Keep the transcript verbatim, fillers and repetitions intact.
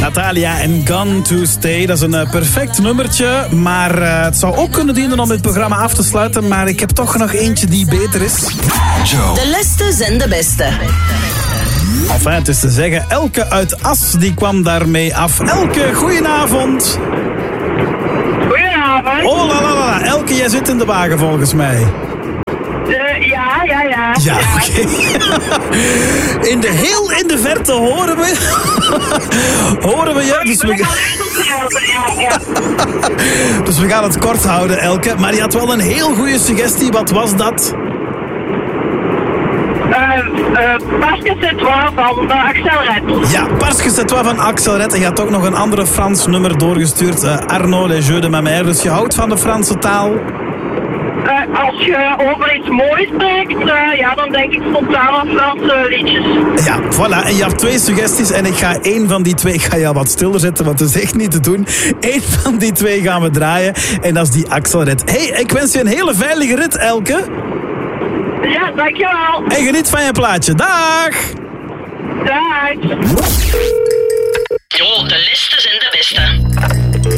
Natalia en Gone to Stay. Dat is een uh, perfect nummertje. Maar uh, het zou ook kunnen dienen om het programma af te sluiten. Maar ik heb toch nog eentje die beter is. Joe. De leste zijn de beste. Enfin, het is te zeggen, Elke uit As die kwam daarmee af. Elke, goedenavond. Goedenavond. Oh la la la, Elke, jij zit in de wagen volgens mij. Uh, ja, ja, ja. Ja, oké. Okay. In de heel in de verte horen we... horen we je. Dus we... dus we gaan het kort houden, Elke. Maar je had wel een heel goede suggestie. Wat was dat? Parce que c'est toi van Axel Red. Ja, Parce que c'est toi van Axel Red. En je had ook nog een andere Frans nummer doorgestuurd. Uh, Arnaud, Les Jeux de ma mère. Dus je houdt van de Franse taal. Uh, als je over iets moois spreekt, uh, ja, dan denk ik spontaan aan Franse liedjes. Ja, voilà. En je hebt twee suggesties en ik ga één van die twee, ik ga jou wat stiller zetten, want het is echt niet te doen. Eén van die twee gaan we draaien en dat is die Axel Red. Hey, ik wens je een hele veilige rit, Elke. Ja, dankjewel. En geniet van je plaatje. Dag! Dag!